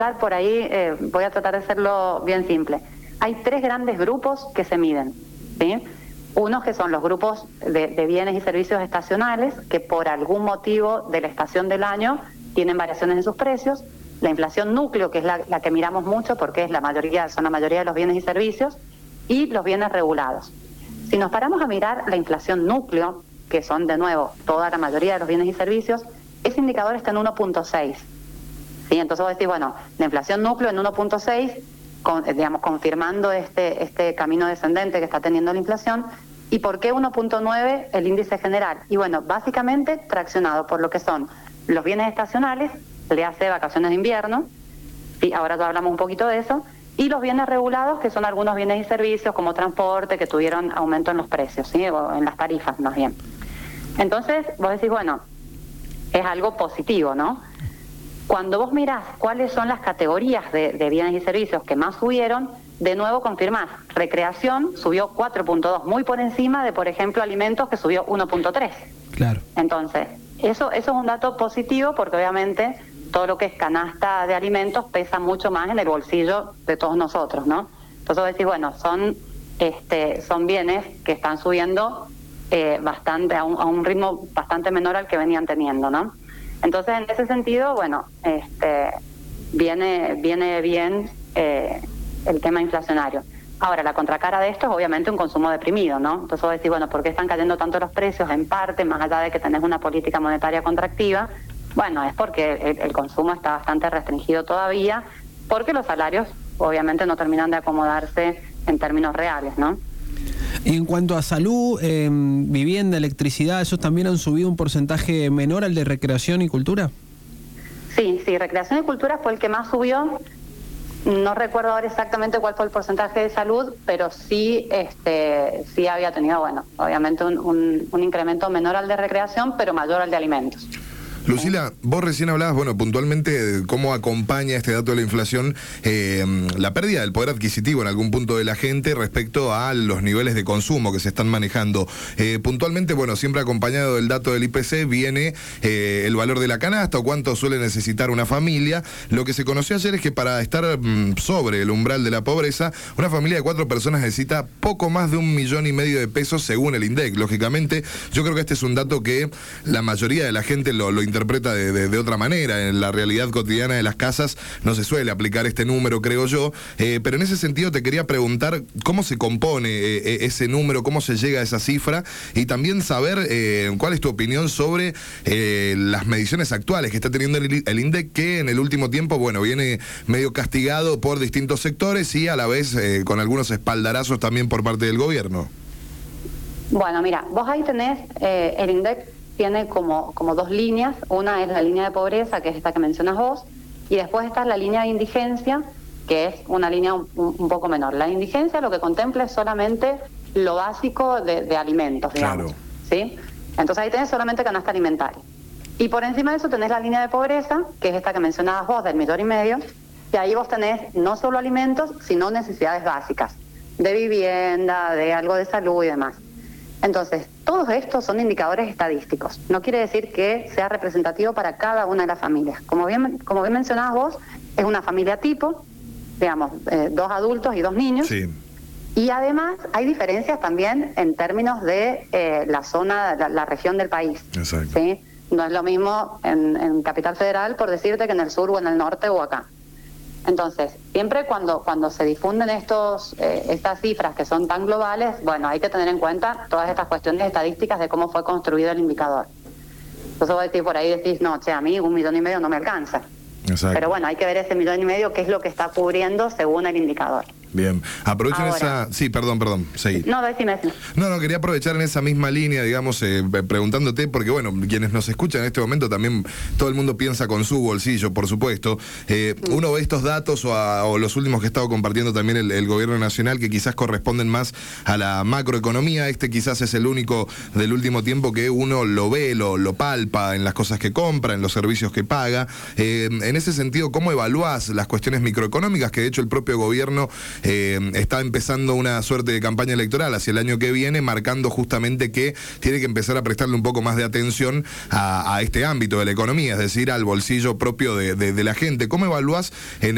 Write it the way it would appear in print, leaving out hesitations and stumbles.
por ahí, voy a tratar de hacerlo bien simple. Hay 3 grandes grupos que se miden, ¿sí? Unos que son los grupos de bienes y servicios estacionales, que por algún motivo de la estación del año tienen variaciones en sus precios. La inflación núcleo, que es la que miramos mucho porque son la mayoría de los bienes y servicios, y los bienes regulados. Si nos paramos a mirar la inflación núcleo, que son de nuevo toda la mayoría de los bienes y servicios, ese indicador está en 1.6. ¿Sí? Entonces vos decís, bueno, la inflación núcleo en 1.6, confirmando este camino descendente que está teniendo la inflación. ¿Y por qué 1.9 el índice general? Y bueno, básicamente traccionado por lo que son los bienes estacionales, le hace vacaciones de invierno, y ahora ya hablamos un poquito de eso, y los bienes regulados, que son algunos bienes y servicios como transporte, que tuvieron aumento en los precios, ¿sí? O en las tarifas más bien. Entonces vos decís, bueno, es algo positivo, ¿no? Cuando vos mirás cuáles son las categorías de bienes y servicios que más subieron, de nuevo confirmás, recreación subió 4.2, muy por encima de, por ejemplo, alimentos, que subió 1.3. Claro. Entonces, eso es un dato positivo, porque obviamente todo lo que es canasta de alimentos pesa mucho más en el bolsillo de todos nosotros, ¿no? Entonces vos decís, bueno, son bienes que están subiendo bastante, a un ritmo bastante menor al que venían teniendo, ¿no? Entonces, en ese sentido, bueno, viene bien el tema inflacionario. Ahora, la contracara de esto es obviamente un consumo deprimido, ¿no? Entonces vos decís, bueno, ¿por qué están cayendo tanto los precios? En parte, más allá de que tenés una política monetaria contractiva, bueno, es porque el consumo está bastante restringido todavía, porque los salarios obviamente no terminan de acomodarse en términos reales, ¿no? Y en cuanto a salud, vivienda, electricidad, ¿esos también han subido un porcentaje menor al de recreación y cultura? Sí, recreación y cultura fue el que más subió. No recuerdo ahora exactamente cuál fue el porcentaje de salud, pero sí había tenido, bueno, obviamente un incremento menor al de recreación, pero mayor al de alimentos. Lucila, vos recién hablabas, bueno, puntualmente de cómo acompaña este dato de la inflación la pérdida del poder adquisitivo en algún punto de la gente respecto a los niveles de consumo que se están manejando. Puntualmente, bueno, siempre acompañado del dato del IPC viene el valor de la canasta o cuánto suele necesitar una familia. Lo que se conoció ayer es que para estar sobre el umbral de la pobreza, una familia de 4 personas necesita poco más de 1,5 millones de pesos según el INDEC. Lógicamente, yo creo que este es un dato que la mayoría de la gente lo interpreta de otra manera. En la realidad cotidiana de las casas no se suele aplicar este número, creo yo, pero en ese sentido te quería preguntar cómo se compone ese número, cómo se llega a esa cifra, y también saber cuál es tu opinión sobre las mediciones actuales que está teniendo el INDEC, que en el último tiempo, bueno, viene medio castigado por distintos sectores y a la vez con algunos espaldarazos también por parte del gobierno. Bueno, mira, vos ahí tenés el INDEC tiene como 2 líneas. Una es la línea de pobreza, que es esta que mencionas vos, y después está la línea de indigencia, que es una línea un poco menor. La indigencia lo que contempla es solamente lo básico de alimentos, digamos. Claro. ¿Sí? Entonces ahí tenés solamente canasta alimentaria. Y por encima de eso tenés la línea de pobreza, que es esta que mencionabas vos, del 1,5 millones, y ahí vos tenés no solo alimentos, sino necesidades básicas, de vivienda, de algo de salud y demás. Entonces, todos estos son indicadores estadísticos. No quiere decir que sea representativo para cada una de las familias. Como bien mencionabas vos, es una familia tipo, digamos, 2 adultos y 2 niños. Sí. Y además hay diferencias también en términos de la zona, la región del país. Exacto. ¿Sí? No es lo mismo en Capital Federal, por decirte, que en el sur o en el norte o acá. Entonces, siempre cuando se difunden estas cifras que son tan globales, bueno, hay que tener en cuenta todas estas cuestiones estadísticas de cómo fue construido el indicador. Entonces vos decís, por ahí decís, no, a mí 1,5 millones no me alcanza. Exacto. Pero bueno, hay que ver ese 1,5 millones qué es lo que está cubriendo según el indicador. Bien, aprovechen ahora, esa... Sí, perdón, seguí. No, decime. No, quería aprovechar en esa misma línea, digamos, preguntándote, porque bueno, quienes nos escuchan en este momento también, todo el mundo piensa con su bolsillo, por supuesto. Uno ve estos datos o los últimos que ha estado compartiendo también el gobierno nacional, que quizás corresponden más a la macroeconomía. Quizás es el único del último tiempo que uno lo ve, lo palpa en las cosas que compra, en los servicios que paga. En ese sentido, ¿cómo evaluás las cuestiones microeconómicas? Que de hecho el propio gobierno está empezando una suerte de campaña electoral hacia el año que viene, marcando justamente que tiene que empezar a prestarle un poco más de atención a este ámbito de la economía, es decir, al bolsillo propio de la gente. ¿Cómo evaluás en